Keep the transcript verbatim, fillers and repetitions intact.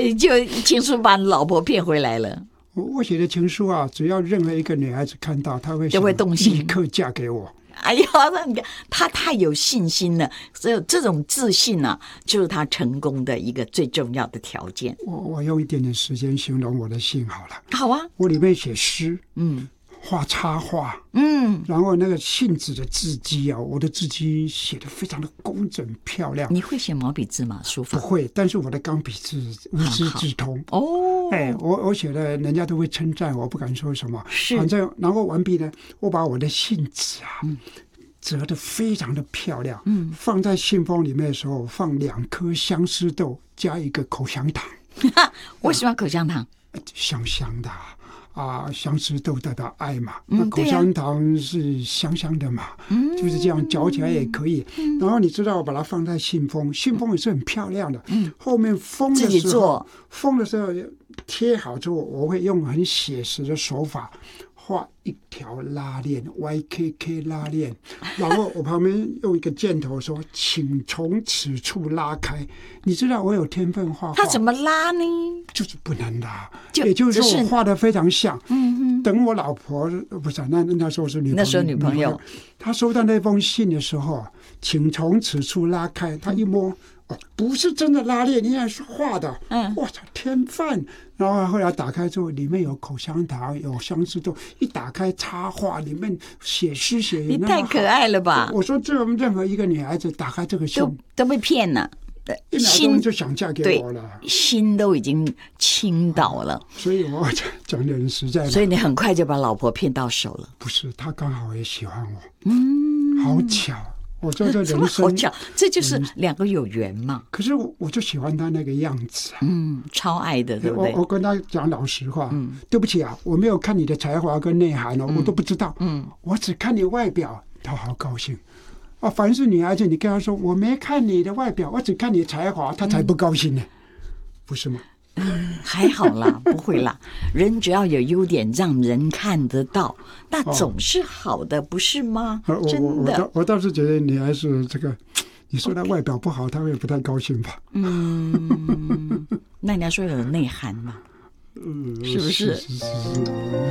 以就情书把老婆骗回来了。 我我写的情书啊，只要任何一个女孩子看到，她会就会动心， 立刻嫁给我。 哎呀，那你看他太有信心了，所以这种自信啊，就是他成功的一个最重要的条件。 我我用一点点时间形容我的信好了。 好啊， 我里面写诗， 嗯， 画插画， 嗯， 然后那个信纸的字迹啊，我的字迹写得非常的工整漂亮。 你会写毛笔字吗？书法不会，但是我的钢笔字无师自通哦。 哎，我我写的人家都会称赞，我不敢说什么。 是， 反正然后完毕呢，我把我的信纸啊。嗯，折得非常的漂亮，嗯，放在信封里面的时候，放两颗相思豆，加一个口香糖。 我喜欢口香糖， 香香的啊，相思豆代表爱嘛， 嗯、 那口香糖是香香的嘛，嗯、就是这样嚼起来也可以。嗯、然后你知道，我把它放在信封，信封也是很漂亮的。嗯，后面封的时候，封的时候贴好之后，我会用很写实的手法。画一条拉链 Y K K 拉链，然后我旁边用一个箭头说请从此处拉开。你知道我有天分画画， 他怎么拉呢？ 就是不能拉， 就也就是说我画得非常像。 嗯嗯， 等我老婆不是那那时候是女朋友， 那时候女朋友， 她收到那封信的时候，请从此处拉开，她一摸。哦，不是真的拉链，你也是画的。嗯，我操，天分！然后后来打开之后，里面有口香糖，有相思豆，一打开插画，里面写诗写你太可爱了吧！ 我说，这任何一个女孩子打开这个信， 都都被骗了， 一秒钟就想嫁给我了， 心都已经倾倒了。 所以我讲的很实在。 所以你很快就把老婆骗到手了。 不是，她刚好也喜欢我。嗯，好巧。我做这人生好巧，这就是两个有缘嘛。 可是我我就喜欢他那个样子、啊， 嗯，超爱的，对不对？ 我我跟他讲老实话，嗯，对不起啊，我没有看你的才华跟内涵哦，嗯、我都不知道，嗯，我只看你外表，他好高兴。啊，凡是女孩子，你跟她说我没看你的外表，我只看你的才华，她才不高兴呢，嗯、不是吗？ 嗯，还好啦，不会啦。人只要有优点，让人看得到，那总是好的，哦、不是吗？真的， 我我我, 我倒是觉得你还是这个，你说他外表不好，他会不太高兴吧？ 嗯，那你要说有内涵嘛？ 嗯， 是不是？ 是是是是